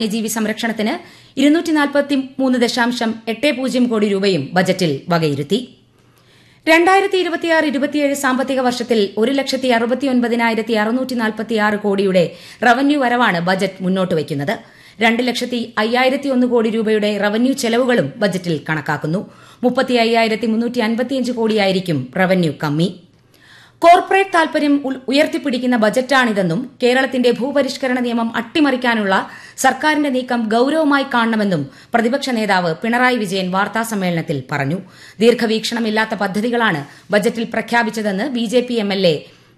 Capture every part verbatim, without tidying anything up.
വന്യജീവി സംരക്ഷണത്തിന് ഇരുന്നൂറ്റി നാൽപ്പത്തി മൂന്ന് ദശാംശം എട്ട് പൂജ്യം കോടി രൂപയും ബജറ്റിൽ വകയിരുത്തി. രണ്ടായിരത്തി ഇരുപത്തിയാറ് ഇരുപത്തിയേഴ് സാമ്പത്തിക വർഷത്തിൽ ഒരു ലക്ഷത്തി അറുപത്തിയൊൻപതിനായിരത്തി അറുന്നൂറ്റി നാൽപ്പത്തിയാറ് കോടിയുടെ റവന്യൂ വരവാണ് ബജറ്റ് മുന്നോട്ട് വയ്ക്കുന്നത്. രണ്ട് ലക്ഷത്തി അയ്യായിരത്തി ഒന്ന് കോടി രൂപയുടെ റവന്യൂ ചെലവുകളും ബജറ്റിൽ കണക്കാക്കുന്നു. മുപ്പത്തി അയ്യായിരത്തി മുന്നൂറ്റി അൻപത്തിയഞ്ച് കോടിയായിരിക്കും റവന്യൂ കമ്മി. കോർപ്പറേറ്റ് താൽപര്യം ഉയർത്തിപ്പിടിക്കുന്ന ബജറ്റാണിതെന്നും കേരളത്തിന്റെ ഭൂപരിഷ്കരണ നിയമം അട്ടിമറിക്കാനുള്ള സർക്കാരിന്റെ നീക്കം ഗൌരവമായി കാണണമെന്നും പ്രതിപക്ഷ നേതാവ് പിണറായി വിജയൻ വാർത്താസമ്മേളനത്തിൽ പറഞ്ഞു. ദീർഘവീക്ഷണമില്ലാത്ത പദ്ധതികളാണ് ബജറ്റിൽ പ്രഖ്യാപിച്ചതെന്ന് BJP MLA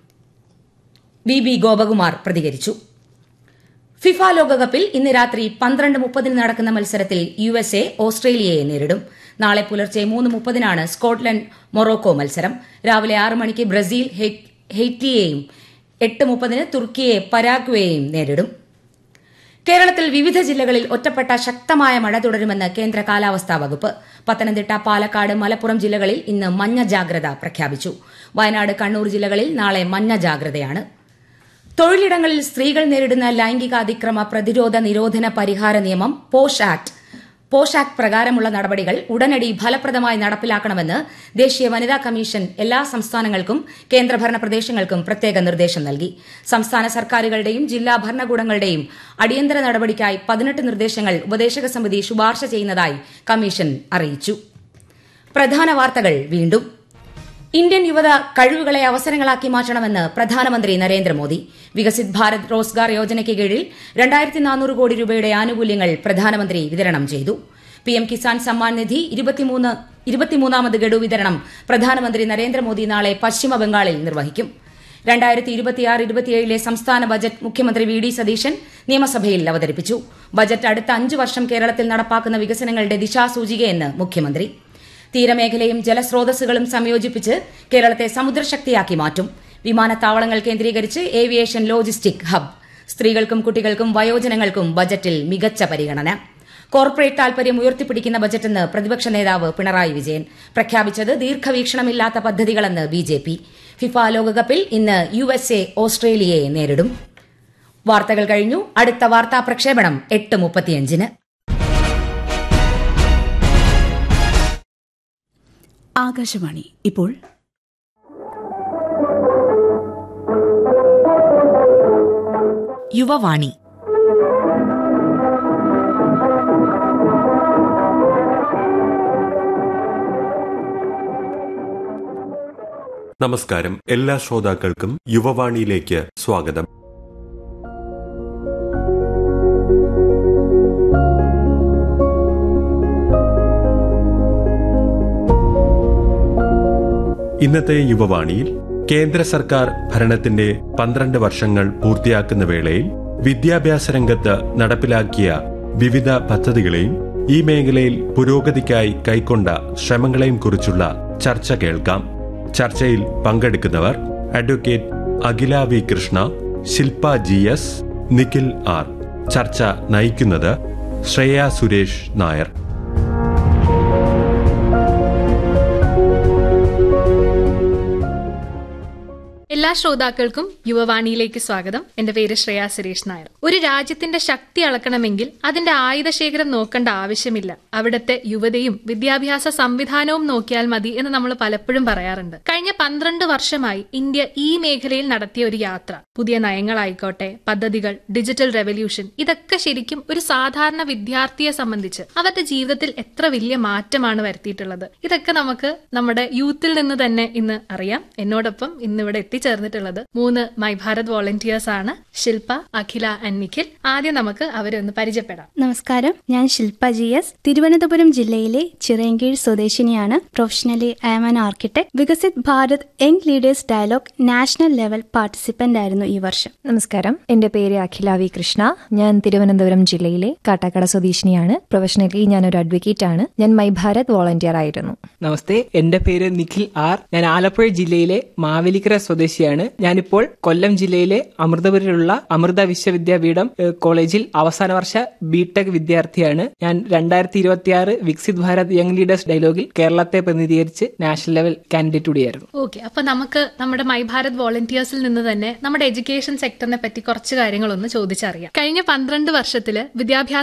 V B Gopakumar പ്രതികരിച്ചു. ഫിഫ ലോകകപ്പിൽ ഇന്ന് രാത്രി പന്ത്രണ്ട് മുപ്പതിന് നടക്കുന്ന മത്സരത്തിൽ യു എസ് എ ഓസ്ട്രേലിയയെ നേരിടും. നാളെ പുലർച്ചെ മൂന്ന് മുപ്പതിനാണ് സ്കോട്ട്ലൻഡ് മൊറോക്കോ മത്സരം. രാവിലെ ആറ് മണിക്ക് ബ്രസീൽ ഹെയ്റ്റിയെയും എട്ട് മുപ്പതിന് തുർക്കിയെ പരാഗ്വേയെയും നേരിടും. കേരളത്തിൽ വിവിധ ജില്ലകളിൽ ഒറ്റപ്പെട്ട ശക്തമായ മഴ തുടരുമെന്ന് കേന്ദ്ര കാലാവസ്ഥാ വകുപ്പ്. പത്തനംതിട്ട, പാലക്കാട്, മലപ്പുറം ജില്ലകളിൽ ഇന്ന് മഞ്ഞ ജാഗ്രത പ്രഖ്യാപിച്ചു. വയനാട്, കണ്ണൂർ ജില്ലകളിൽ നാളെ മഞ്ഞ ജാഗ്രതയാണ്. തൊഴിലിടങ്ങളിൽ സ്ത്രീകൾ നേരിടുന്ന ലൈംഗിക അതിക്രമ പ്രതിരോധ നിരോധന പരിഹാര നിയമം പോഷ് ആക്ട് പോഷ് ആക്ട് പ്രകാരമുള്ള നടപടികൾ ഉടനടി ഫലപ്രദമായി നടപ്പിലാക്കണമെന്ന് ദേശീയ വനിതാ കമ്മീഷൻ എല്ലാ സംസ്ഥാനങ്ങൾക്കും കേന്ദ്രഭരണ പ്രദേശങ്ങൾക്കും പ്രത്യേക നിർദ്ദേശം നൽകി. സംസ്ഥാന സർക്കാരുകളുടെയും ജില്ലാ ഭരണകൂടങ്ങളുടെയും അടിയന്തര നടപടിക്കായി പതിനെട്ട് നിർദ്ദേശങ്ങൾ ഉപദേശക സമിതി ശുപാർശ ചെയ്യുന്നതായി കമ്മീഷൻ അറിയിച്ചു. പ്രധാന വാർത്തകൾ വീണ്ടും. ഇന്ത്യൻ യുവത കഴിവുകളെ അവസരങ്ങളാക്കി മാറ്റണമെന്ന് പ്രധാനമന്ത്രി നരേന്ദ്രമോദി. വികസിത് ഭാരത് റോസ്ഗാർ യോജനയ്ക്ക് കീഴിൽ രണ്ടായിരത്തി നാനൂറ് കോടി രൂപയുടെ ആനുകൂല്യങ്ങൾ പ്രധാനമന്ത്രി വിതരണം ചെയ്തു. പിഎം കിസാൻ സമ്മാൻ നിധി ഇരുപത്തിമൂന്നാമത് ഗഡു വിതരണം പ്രധാനമന്ത്രി നരേന്ദ്രമോദി നാളെ പശ്ചിമബംഗാളിൽ നിർവഹിക്കും. രണ്ടായിരത്തി ഇരുപത്തിയാറ് ഇരുപത്തിയേഴിലെ സംസ്ഥാന ബജറ്റ് മുഖ്യമന്ത്രി വി ഡി സതീശൻ നിയമസഭയിൽ അവതരിപ്പിച്ചു. ബജറ്റ് അടുത്ത അഞ്ച് വർഷം കേരളത്തിൽ നടപ്പാക്കുന്ന വികസനങ്ങളുടെ ദിശാസൂചികയെന്ന് മുഖ്യമന്ത്രി. തീരമേഖലയും ജലസ്രോതസ്സുകളും സംയോജിപ്പിച്ച് കേരളത്തെ സമുദ്രശക്തിയാക്കി മാറ്റും. വിമാനത്താവളങ്ങൾ കേന്ദ്രീകരിച്ച് ഏവിയേഷൻ ലോജിസ്റ്റിക് ഹബ്. സ്ത്രീകൾക്കും കുട്ടികൾക്കും വയോജനങ്ങൾക്കും ബജറ്റിൽ മികച്ച പരിഗണന. കോർപ്പറേറ്റ് താൽപര്യം ഉയർത്തിപ്പിടിക്കുന്ന ബജറ്റെന്ന് പ്രതിപക്ഷ നേതാവ് പിണറായി വിജയൻ. പ്രഖ്യാപിച്ചത് ദീർഘവീക്ഷണമില്ലാത്ത പദ്ധതികളെന്ന് ബിജെപി. ഫിഫ ലോകകപ്പിൽ ഇന്ന് യു എസ് എ ഓസ്ട്രേലിയയെ നേരിടും. വാർത്തകൾ കഴിഞ്ഞു. അടുത്ത വാർത്താ പ്രക്ഷേപണം എട്ട് മുപ്പത്തിയഞ്ചിന്. ആകാശവാണി. ഇപ്പോൾ യുവവാണി. നമസ്കാരം. എല്ലാ ശ്രോതാക്കൾക്കും യുവവാണിയിലേക്ക് സ്വാഗതം. ഇന്നത്തെ യുവവാണിയിൽ കേന്ദ്ര സർക്കാർ ഭരണത്തിന്റെ പന്ത്രണ്ട് വർഷങ്ങൾ പൂർത്തിയാക്കുന്ന വേളയിൽ വിദ്യാഭ്യാസ രംഗത്ത് നടപ്പിലാക്കിയ വിവിധ പദ്ധതികളെയും ഈ മേഖലയിൽ പുരോഗതിക്കായി കൈക്കൊണ്ട ശ്രമങ്ങളെയും കുറിച്ചുള്ള ചർച്ച കേൾക്കാം. ചർച്ചയിൽ പങ്കെടുക്കുന്നവർ അഡ്വക്കേറ്റ് അഖില വി കൃഷ്ണ, ശില്പ ജി എസ്, നിഖിൽ ആർ. ചർച്ച നയിക്കുന്നത് ശ്രേയ സുരേഷ് നായർ. എല്ലാ ശ്രോതാക്കൾക്കും യുവവാണിയിലേക്ക് സ്വാഗതം. എന്റെ പേര് ശ്രേയ സുരേഷ് നായർ. ഒരു രാജ്യത്തിന്റെ ശക്തി അളക്കണമെങ്കിൽ അതിന്റെ ആയുധശേഖരം നോക്കേണ്ട ആവശ്യമില്ല, അവിടുത്തെ യുവതയും വിദ്യാഭ്യാസ സംവിധാനവും നോക്കിയാൽ മതി എന്ന് നമ്മൾ പലപ്പോഴും പറയാറുണ്ട്. കഴിഞ്ഞ പന്ത്രണ്ട് വർഷമായി ഇന്ത്യ ഈ മേഖലയിൽ നടത്തിയ ഒരു യാത്ര, പുതിയ നയങ്ങളായിക്കോട്ടെ, പദ്ധതികൾ, ഡിജിറ്റൽ റെവല്യൂഷൻ, ഇതൊക്കെ ശരിക്കും ഒരു സാധാരണ വിദ്യാർത്ഥിയെ സംബന്ധിച്ച് അവരുടെ ജീവിതത്തിൽ എത്ര വലിയ മാറ്റമാണ് വരുത്തിയിട്ടുള്ളത്. ഇതൊക്കെ നമുക്ക് നമ്മുടെ യൂത്തിൽ നിന്ന് തന്നെ ഇന്ന് അറിയാം. എന്നോടൊപ്പം ഇന്നിവിടെ എത്തിച്ചേർന്നിട്ടുള്ളത് മൂന്ന് മൈ ഭാരത് വോളണ്ടിയേഴ്സ് ആണ്, ശില്പ, അഖില ആൻഡ് നിഖിൽ. ആദ്യം നമുക്ക് അവരെ ഒന്ന് പരിചയപ്പെടാം. നമസ്കാരം, ഞാൻ ശില്പ ജി എസ്, തിരുവനന്തപുരം ജില്ലയിലെ Chirayinkeezhu സ്വദേശിനിയാണ്. Professionally I am an architect. Viksit Bharat young leaders dialogue national level participant ആയിരുന്നു ഈ വർഷം. നമസ്കാരം, എന്റെ പേര് അഖില വി കൃഷ്ണ. ഞാൻ തിരുവനന്തപുരം ജില്ലയിലെ കാട്ടാക്കട സ്വദേശിനിയാണ്. പ്രൊഫഷണലി ഞാൻ ഒരു അഡ്വക്കേറ്റ് ആണ്. ഞാൻ മൈ ഭാരത് വോളണ്ടിയർ ആയിരുന്നു. നമസ്തേ, എന്റെ പേര് നിഖിൽ ആർ. ഞാൻ ആലപ്പുഴ ജില്ലയിലെ മാവേലിക്കര സ്വദേശിയാണ്. സ്വദേശിയാണ്. ഞാനിപ്പോൾ കൊല്ലം ജില്ലയിലെ അമൃതപുരിലുള്ള അമൃത വിശ്വവിദ്യാപീഠം ഏഹ്, കോളേജിൽ അവസാന വർഷ ബിടെക് വിദ്യാർത്ഥിയാണ്. ഞാൻ രണ്ടായിരത്തി ഇരുപത്തിയാറ് വികസിത് ഭാരത് യങ് ലീഡേഴ്സ് ഡയലോഗിൽ കേരളത്തെ പ്രതിനിധീകരിച്ച് നാഷണൽ ലെവൽ കാൻഡിഡേറ്റ് കൂടിയായിരുന്നു. ഓക്കെ, അപ്പൊ നമുക്ക് നമ്മുടെ മൈ ഭാരത് വോളണ്ടിയേഴ്സിൽ നിന്ന് തന്നെ നമ്മുടെ എഡ്യൂക്കേഷൻ സെക്ടറിനെ പറ്റി കുറച്ച് കാര്യങ്ങളൊന്ന് ചോദിച്ചറിയാം. കഴിഞ്ഞ പന്ത്രണ്ട് വർഷത്തില് വിദ്യാഭ്യാസ